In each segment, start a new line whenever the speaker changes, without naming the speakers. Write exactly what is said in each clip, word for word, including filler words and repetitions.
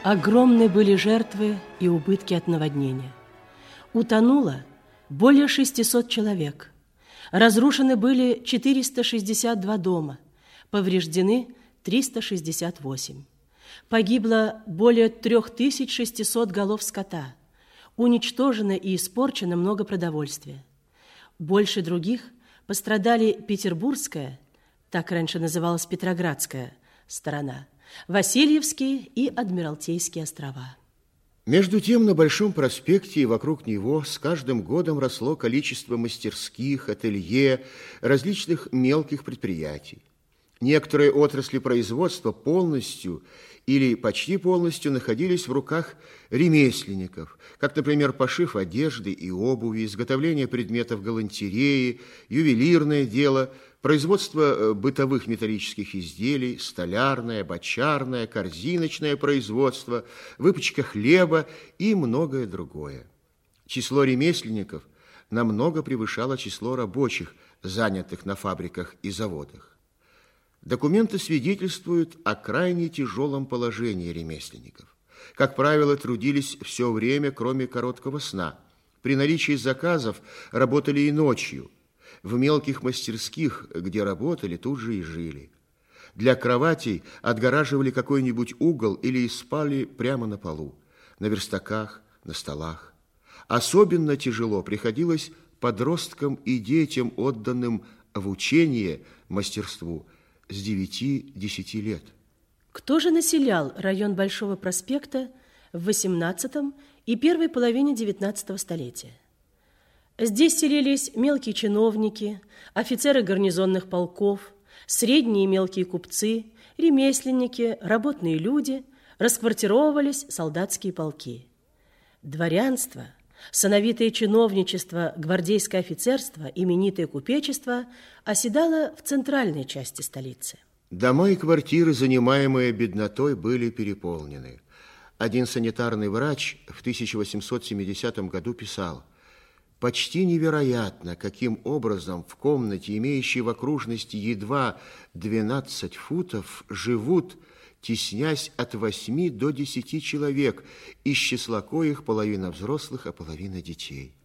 Огромны были жертвы и убытки от наводнения. Утонуло более шестисот человек. Разрушены были четыреста шестьдесят два дома, повреждены триста шестьдесят восемь. Погибло более трёх тысяч шестисот голов скота. Уничтожено и испорчено много продовольствия. Больше других пострадали Петербургская, так раньше называлась Петроградская сторона, Васильевские и Адмиралтейские острова.
Между тем, на Большом проспекте и вокруг него с каждым годом росло количество мастерских, ателье, различных мелких предприятий. Некоторые отрасли производства полностью или почти полностью находились в руках ремесленников, как, например, пошив одежды и обуви, изготовление предметов галантереи, ювелирное дело, производство бытовых металлических изделий, столярное, бочарное, корзиночное производство, выпечка хлеба и многое другое. Число ремесленников намного превышало число рабочих, занятых на фабриках и заводах. Документы свидетельствуют о крайне тяжелом положении ремесленников. Как правило, трудились все время, кроме короткого сна. При наличии заказов работали и ночью. В мелких мастерских, где работали, тут же и жили. Для кроватей отгораживали какой-нибудь угол или спали прямо на полу, на верстаках, на столах. Особенно тяжело приходилось подросткам и детям, отданным в учение мастерству, с девяти-десяти лет.
Кто же населял район Большого проспекта в восемнадцатом и первой половине девятнадцатого столетия? Здесь селились мелкие чиновники, офицеры гарнизонных полков, средние и мелкие купцы, ремесленники, работные люди, расквартировывались солдатские полки. Дворянство, сановитое чиновничество, гвардейское офицерство, именитое купечество оседало в центральной части столицы.
Дома и квартиры, занимаемые беднотой, были переполнены. Один санитарный врач в тысяча восемьсот семидесятом году писал: «Почти невероятно, каким образом в комнате, имеющей в окружности едва двенадцать футов, живут, теснясь от восьми до десяти человек, из числа коих половина взрослых, а половина детей.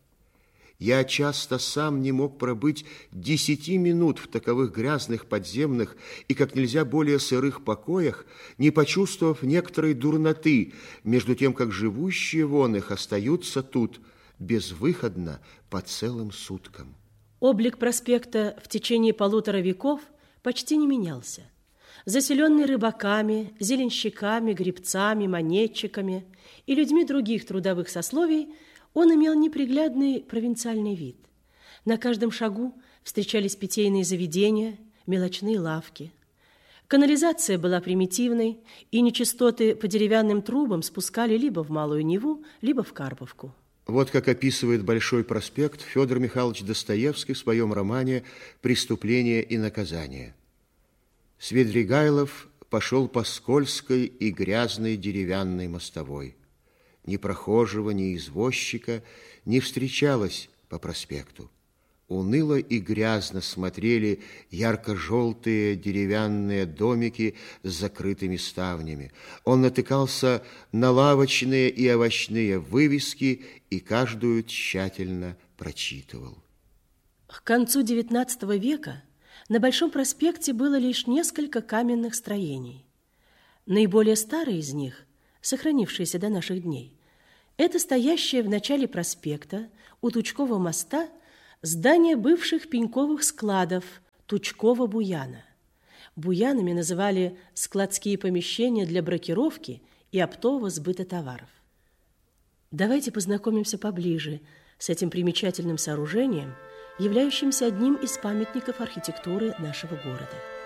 Я часто сам не мог пробыть десяти минут в таковых грязных подземных и как нельзя более сырых покоях, не почувствовав некоторой дурноты, между тем, как живущие вон их остаются тут безвыходно по целым суткам».
Облик проспекта в течение полутора веков почти не менялся. Заселенный рыбаками, зеленщиками, гребцами, монетчиками и людьми других трудовых сословий, он имел неприглядный провинциальный вид. На каждом шагу встречались питейные заведения, мелочные лавки. Канализация была примитивной, и нечистоты по деревянным трубам спускали либо в Малую Неву, либо в Карповку.
Вот как описывает Большой проспект Федор Михайлович Достоевский в своем романе «Преступление и наказание». Свидригайлов пошел по скользкой и грязной деревянной мостовой. Ни прохожего, ни извозчика не встречалось по проспекту. Уныло и грязно смотрели ярко-желтые деревянные домики с закрытыми ставнями. Он натыкался на лавочные и овощные вывески и каждую тщательно прочитывал.
К концу девятнадцатого века на Большом проспекте было лишь несколько каменных строений. Наиболее старые из них, сохранившиеся до наших дней, это стоящее в начале проспекта у Тучкового моста здание бывших пеньковых складов Тучкова-Буяна. Буянами называли складские помещения для брокировки и оптового сбыта товаров. Давайте познакомимся поближе с этим примечательным сооружением, являющимся одним из памятников архитектуры нашего города.